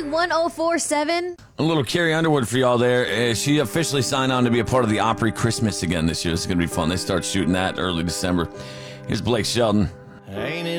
1047. A little Carrie Underwood for y'all there. She officially signed on to be a part of the Opry Christmas again this year. It's going to be fun. They start shooting that early December. Here's Blake Shelton. Ain't it